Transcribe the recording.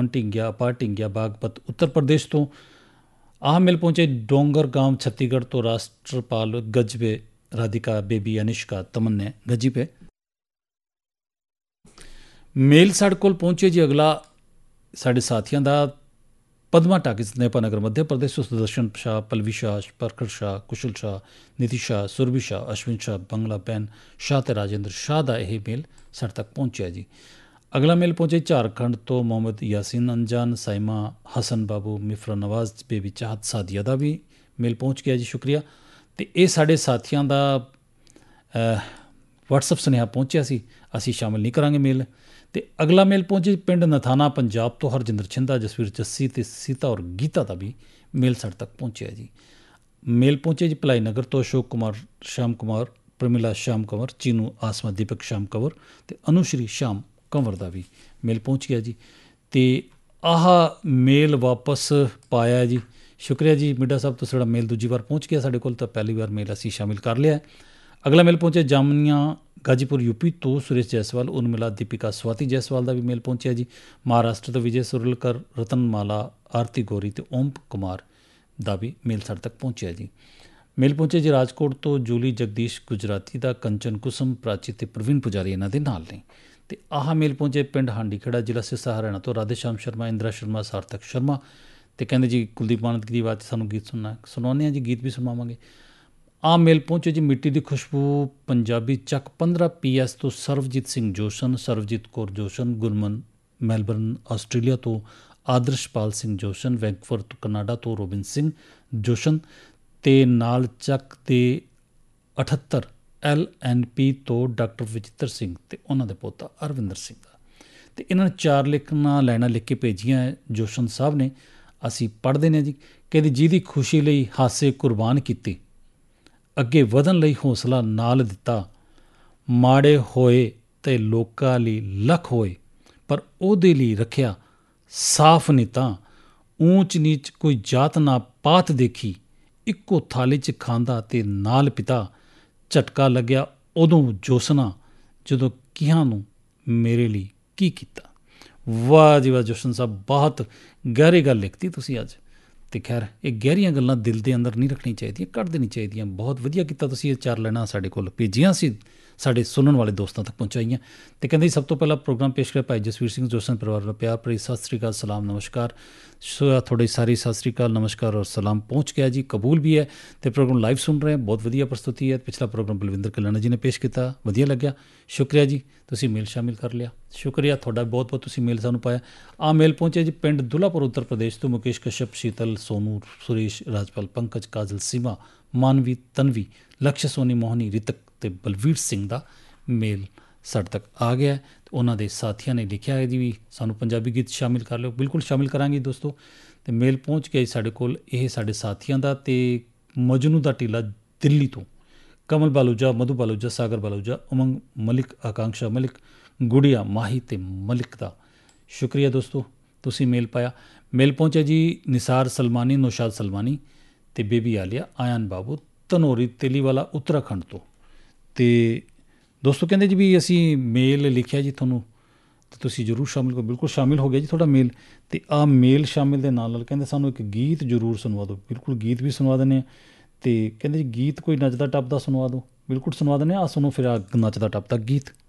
ਢੀਂਗਿਆ ਅਪਾ ਢੀਂਗਿਆ ਬਾਗਪਤ ਉੱਤਰ ਪ੍ਰਦੇਸ਼ ਤੋਂ। ਆਹ ਮਿਲ ਪਹੁੰਚੇ ਡੋਂਗਰ ਗਾਂਵ ਛੱਤੀਸਗढ़ ਤੋਂ ਰਾਸ਼ਟਰਪਾਲ ਗਜਬੇ ਰਾਧਿਕਾ ਬੇਬੀ ਅਨਿਸ਼ਕਾ ਤਮੰਨੇ ਗਜੀਪੇ। ਮੇਲ ਸਾਡੇ ਕੋਲ ਪਹੁੰਚੇ ਜੀ ਅਗਲਾ ਸਾਡੇ ਸਾਥੀਆਂ ਦਾ ਪਦਮਾ ਟਾਕਿਸ ਨੇਪਾਨਗਰ ਮੱਧ ਪ੍ਰਦੇਸ਼ ਤੋਂ ਸੁਦਰਸ਼ਨ ਸ਼ਾਹ, ਪਲਵੀ ਸ਼ਾਹ, ਪ੍ਰਖਰ ਸ਼ਾਹ, ਕੁਸ਼ਲ ਸ਼ਾਹ, ਨਿਤੀ ਸ਼ਾਹ, ਸੁਰਭੀ ਸ਼ਾਹ, ਅਸ਼ਵਿਨ ਸ਼ਾਹ, ਬੰਗਲਾ ਬੈਨ ਸ਼ਾਹ ਤੇ ਰਾਜੇਂਦਰ ਸ਼ਾਹ ਦਾ ਇਹ ਮੇਲ ਸਾਡੇ ਤੱਕ ਪਹੁੰਚਿਆ ਜੀ। ਅਗਲਾ ਮੇਲ ਪਹੁੰਚੇ ਝਾਰਖੰਡ ਤੋਂ ਮੁਹੰਮਦ ਯਾਸੀਨ ਅੰਜਾਨ, ਸਾਇਮਾ ਹਸਨ ਬਾਬੂ, ਮਿਫਰਾ ਨਵਾਜ਼, ਬੇਬੀ ਚਾਹਤ ਸਾਦੀਆ ਦਾ ਵੀ ਮੇਲ ਪਹੁੰਚ ਗਿਆ ਜੀ, ਸ਼ੁਕਰੀਆ। ਅਤੇ ਇਹ ਸਾਡੇ ਸਾਥੀਆਂ ਦਾ ਵਟਸਐਪ ਸੁਨੇਹਾ ਪਹੁੰਚਿਆ ਸੀ, ਅਸੀਂ ਸ਼ਾਮਿਲ ਨਹੀਂ ਕਰਾਂਗੇ ਮੇਲ। ਅਤੇ ਅਗਲਾ ਮੇਲ ਪਹੁੰਚੇ ਪਿੰਡ ਨਥਾਣਾ ਪੰਜਾਬ ਤੋਂ ਹਰਜਿੰਦਰ ਛਿੰਦਾ, ਜਸਵੀਰ ਜੱਸੀ ਅਤੇ ਸੀਤਾ ਔਰ ਗੀਤਾ ਦਾ ਵੀ ਮੇਲ ਸਾਡੇ ਤੱਕ ਪਹੁੰਚਿਆ ਜੀ। ਮੇਲ ਪਹੁੰਚੇ ਜੀ ਭਲਾਈ ਨਗਰ ਤੋਂ ਅਸ਼ੋਕ ਕੁਮਾਰ, ਸ਼ਾਮ ਕੁਮਾਰ, ਪ੍ਰਮਿਲਾ ਸ਼ਾਮ ਕੰਵਰ, ਚੀਨੂ ਆਸਮਾ, ਦੀਪਕ ਸ਼ਾਮ ਕੰਵਰ ਅਤੇ ਅਨੁਸ਼ਰੀ ਸ਼ਾਮ ਕੰਵਰ ਦਾ ਵੀ ਮੇਲ ਪਹੁੰਚ ਗਿਆ ਜੀ। ਅਤੇ ਆਹ ਮੇਲ ਵਾਪਸ ਪਾਇਆ ਜੀ, ਸ਼ੁਕਰੀਆ ਜੀ ਮਿੱਡਾ ਸਾਹਿਬ, ਤੁਸੀਂ ਸਾਡਾ ਮੇਲ ਦੂਜੀ ਵਾਰ ਪਹੁੰਚ ਗਿਆ ਸਾਡੇ ਕੋਲ, ਤਾਂ ਪਹਿਲੀ ਵਾਰ ਮੇਲ ਅਸੀਂ ਸ਼ਾਮਿਲ ਕਰ ਲਿਆ। ਅਗਲਾ ਮੇਲ ਪਹੁੰਚਿਆ ਜਾਮਨੀਆਂ ਗਾਜੀਪੁਰ ਯੂਪੀ ਤੋਂ ਸੁਰੇਸ਼ ਜੈਸਵਾਲ, ਉਨਮਿਲਾ ਦੀਪਿਕਾ ਸਵਾਤੀ ਜੈਸਵਾਲ ਦਾ ਵੀ ਮੇਲ ਪਹੁੰਚਿਆ ਜੀ। ਮਹਾਰਾਸ਼ਟਰ ਤੋਂ ਵਿਜੇ ਸੁਰਲਕਰ, ਰਤਨਮਾਲਾ, ਆਰਤੀ ਗੌਰੀ ਅਤੇ ਓਮ ਕੁਮਾਰ ਦਾ ਵੀ ਮੇਲ ਸਾਡੇ ਤੱਕ ਪਹੁੰਚਿਆ ਜੀ। ਮੇਲ ਪਹੁੰਚੇ ਜੀ ਰਾਜਕੋਟ ਤੋਂ ਜੂਲੀ ਜਗਦੀਸ਼ ਗੁਜਰਾਤੀ ਦਾ, ਕੰਚਨ ਕੁਸਮ, ਪ੍ਰਾਚੀ ਅਤੇ ਪ੍ਰਵੀਨ ਪੁਜਾਰੀ ਇਹਨਾਂ ਦੇ ਨਾਲ ਨੇ। ਅਤੇ ਆਹ ਮੇਲ ਪਹੁੰਚੇ ਪਿੰਡ ਹਾਂਡੀਖੇੜਾ, ਜ਼ਿਲ੍ਹਾ ਸਿਰਸਾ, ਹਰਿਆਣਾ ਤੋਂ ਰਾਧੇ ਸ਼ਾਮ ਸ਼ਰਮਾ, ਇੰਦਰਾ ਸ਼ਰਮਾ, ਸਾਰਥਕ ਸ਼ਰਮਾ, ਅਤੇ ਕਹਿੰਦੇ ਜੀ ਕੁਲਦੀਪ ਮਾਨਕ ਦੀ ਆਵਾਜ਼ 'ਚ ਸਾਨੂੰ ਗੀਤ ਸੁਣਾਉਂਦੇ ਹਾਂ ਜੀ, ਗੀਤ ਵੀ ਸੁਣਾਵਾਂਗੇ। ਆਹ ਮੇਲ ਪਹੁੰਚੇ ਜੀ ਮਿੱਟੀ ਦੀ ਖੁਸ਼ਬੂ ਪੰਜਾਬੀ ਚੱਕ 15 PS ਤੋਂ ਸਰਵਜੀਤ ਸਿੰਘ ਜੋਸ਼ਨ, ਸਰਵਜੀਤ ਕੌਰ ਜੋਸ਼ਨ, ਗੁਰਮਨ ਮੈਲਬਰਨ ਆਸਟ੍ਰੇਲੀਆ ਤੋਂ ਆਦਰਸ਼ਪਾਲ ਸਿੰਘ ਜੋਸ਼ਨ, ਵੈਂਕੂਵਰ ਤੋਂ ਕਨਾਡਾ ਤੋਂ ਰੋਬਿਨ ਸਿੰਘ ਜੋਸ਼ਨ, ਅਤੇ ਨਾਲ ਚੱਕ ਦੇ 78 LNP ਤੋਂ ਡਾਕਟਰ ਵਚਿੱਤਰ ਸਿੰਘ ਅਤੇ ਉਹਨਾਂ ਦੇ ਪੋਤਾ ਅਰਵਿੰਦਰ ਸਿੰਘ ਦਾ। ਅਤੇ ਇਹਨਾਂ ਨੇ 4 ਲਾਈਨਾਂ ਲਿਖ ਕੇ ਭੇਜੀਆਂ ਜੋਸ਼ਨ ਸਾਹਿਬ ਨੇ, ਅਸੀਂ ਪੜ੍ਹਦੇ ਨੇ ਜੀ। ਕਹਿੰਦੇ ਜਿਹਦੀ ਖੁਸ਼ੀ ਲਈ ਹਾਸੇ ਕੁਰਬਾਨ ਕੀਤੇ, ਅੱਗੇ ਵਧਣ ਲਈ ਹੌਸਲਾ ਨਾਲ ਦਿੱਤਾ, ਮਾੜੇ ਹੋਏ ਅਤੇ ਲੋਕਾਂ ਲਈ ਲੱਖ ਹੋਏ, ਪਰ ਉਹਦੇ ਲਈ ਰੱਖਿਆ ਸਾਫ਼ ਨੀਤਾਂ, ਊਚ ਨੀਚ ਕੋਈ ਜਾਤ ਨਾ ਪਾਤ ਦੇਖੀ, ਇੱਕੋ ਥਾਲੀ 'ਚ ਖਾਂਦਾ ਅਤੇ ਨਾਲ ਪਿਤਾ, ਝਟਕਾ ਲੱਗਿਆ ਉਦੋਂ ਜੋਸ਼ਨਾ, ਜਦੋਂ ਕਿਹਾਂ ਨੂੰ ਮੇਰੇ ਲਈ ਕੀ ਕੀਤਾ। ਵਾਹ ਜੀ ਵਾਹ ਜੋਸ਼ਨ ਸਾਹਿਬ, ਬਹੁਤ ਗਹਿਰੀ ਗੱਲ ਲਿਖਤੀ ਤੁਸੀਂ ਅੱਜ। ਅਤੇ ਖੈਰ ਇਹ ਗਹਿਰੀਆਂ ਗੱਲਾਂ ਦਿਲ ਦੇ ਅੰਦਰ ਨਹੀਂ ਰੱਖਣੀਆਂ ਚਾਹੀਦੀਆਂ, ਕੱਢ ਦੇਣੀ ਚਾਹੀਦੀਆਂ। ਬਹੁਤ ਵਧੀਆ ਕੀਤਾ ਤੁਸੀਂ ਇਹ 4 ਲਾਈਨਾਂ ਸਾਡੇ ਕੋਲ ਭੇਜੀਆਂ ਸੀ, ਸਾਡੇ ਸੁਣਨ ਵਾਲੇ ਦੋਸਤਾਂ ਤੱਕ ਪਹੁੰਚਾਈਆਂ। ਅਤੇ ਕਹਿੰਦੇ ਸਭ ਤੋਂ ਪਹਿਲਾਂ ਪ੍ਰੋਗਰਾਮ ਪੇਸ਼ ਕਰਿਆ ਭਾਈ ਜਸਵੀਰ ਸਿੰਘ ਜੋਸ਼ਨ ਪਰਿਵਾਰ ਨੂੰ ਪਿਆਰ ਭਰੀ ਸਤਿ ਸ਼੍ਰੀ ਅਕਾਲ, ਸਲਾਮ, ਨਮਸਕਾਰ। ਸੋ ਤੁਹਾਡੀ ਸਾਰੀ ਸਤਿ ਸ਼੍ਰੀ ਅਕਾਲ, ਨਮਸਕਾਰ ਔਰ ਸਲਾਮ ਪਹੁੰਚ ਗਿਆ ਜੀ, ਕਬੂਲ ਵੀ ਹੈ। ਅਤੇ ਪ੍ਰੋਗਰਾਮ ਲਾਈਵ ਸੁਣ ਰਹੇ, ਬਹੁਤ ਵਧੀਆ ਪ੍ਰਸਤੁਤੀ ਹੈ। ਪਿਛਲਾ ਪ੍ਰੋਗਰਾਮ ਬਲਵਿੰਦਰ ਕਲਿਆਣਾ ਜੀ ਨੇ ਪੇਸ਼ ਕੀਤਾ, ਵਧੀਆ ਲੱਗਿਆ, ਸ਼ੁਕਰੀਆ ਜੀ, ਤੁਸੀਂ ਮੇਲ ਸ਼ਾਮਿਲ ਕਰ ਲਿਆ, ਸ਼ੁਕਰੀਆ ਤੁਹਾਡਾ ਬਹੁਤ ਬਹੁਤ, ਤੁਸੀਂ ਮੇਲ ਸਾਨੂੰ ਪਾਇਆ। ਆਹ ਮੇਲ ਪਹੁੰਚਿਆ ਜੀ ਪਿੰਡ ਦੁਲਾਪੁਰ ਉੱਤਰ ਪ੍ਰਦੇਸ਼ ਤੋਂ ਮੁਕੇਸ਼ ਕਸ਼ਪ, ਸ਼ੀਤਲ, ਸੋਨੂ, ਸੁਰੇਸ਼, ਰਾਜਪਾਲ, ਪੰਕਜ, ਕਾਜਲ, ਸੀਮਾ, ਮਾਨਵੀ, ਤਨਵੀ, ਲਕਸ਼, ਸੋਨੀ, ਮੋਹਨੀ, ਰਿਤਕ ਅਤੇ ਬਲਵੀਰ ਸਿੰਘ ਦਾ ਮੇਲ ਸਾਡੇ ਤੱਕ ਆ ਗਿਆ। ਉਹਨਾਂ ਦੇ ਸਾਥੀਆਂ ਨੇ ਲਿਖਿਆ ਹੈ ਜੀ ਵੀ ਸਾਨੂੰ ਪੰਜਾਬੀ ਗੀਤ ਸ਼ਾਮਿਲ ਕਰ ਲਿਓ, ਬਿਲਕੁਲ ਸ਼ਾਮਿਲ ਕਰਾਂਗੇ ਦੋਸਤੋ। ਅਤੇ ਮੇਲ ਪਹੁੰਚ ਗਿਆ ਜੀ ਸਾਡੇ ਕੋਲ ਇਹ ਸਾਡੇ ਸਾਥੀਆਂ ਦਾ। ਅਤੇ ਮਜਨੂ ਦਾ ਟੀਲਾ ਦਿੱਲੀ ਤੋਂ ਕਮਲ ਬਾਲੂਜਾ, ਮਧੂ ਬਾਲੂਜਾ, ਸਾਗਰ ਬਾਲੂਜਾ, ਉਮੰਗ ਮਲਿਕ, ਆਕਾਂक्षा ਮਲਿਕ, ਗੁੜੀਆ, ਮਾਹੀ ਅਤੇ ਮਲਿਕ ਦਾ ਸ਼ੁਕਰੀਆ ਦੋਸਤੋ, ਤੁਸੀਂ ਮੇਲ ਪਾਇਆ। ਮੇਲ ਪਹੁੰਚਿਆ ਜੀ ਨਿਸਾਰ ਸਲਮਾਨੀ, ਨੌਸ਼ਾਦ ਸਲਮਾਨੀ ਅਤੇ ਬੇਬੀ ਆਲੀਆ, ਆਯਨ ਬਾਬੂ, ਧਨੌਰੀ ਤੇਲੀਵਾਲਾ ਉੱਤਰਾਖੰਡ ਤੋਂ। ਅਤੇ ਦੋਸਤੋ ਕਹਿੰਦੇ ਜੀ ਵੀ ਅਸੀਂ ਮੇਲ ਲਿਖਿਆ ਜੀ ਤੁਹਾਨੂੰ, ਅਤੇ ਤੁਸੀਂ ਜ਼ਰੂਰ ਸ਼ਾਮਿਲ ਕਰੋ, ਬਿਲਕੁਲ ਸ਼ਾਮਿਲ ਹੋ ਗਿਆ ਜੀ ਤੁਹਾਡਾ ਮੇਲ। ਅਤੇ ਆਹ ਮੇਲ ਸ਼ਾਮਿਲ ਦੇ ਨਾਲ ਨਾਲ ਕਹਿੰਦੇ ਸਾਨੂੰ ਇੱਕ ਗੀਤ ਜ਼ਰੂਰ ਸੁਣਵਾ ਦਿਓ, ਬਿਲਕੁਲ ਗੀਤ ਵੀ ਸੁਣਵਾ ਦਿੰਦੇ ਹਾਂ। ਅਤੇ ਕਹਿੰਦੇ ਜੀ ਗੀਤ ਕੋਈ ਨੱਚਦਾ ਟੱਪਦਾ ਸੁਣਵਾ ਦਿਓ, ਬਿਲਕੁਲ ਸੁਣਵਾ ਦਿੰਦੇ ਹਾਂ। ਆਹ ਸੁਣੋ ਫਿਰ ਆ ਨੱਚਦਾ ਟੱਪਦਾ ਗੀਤ।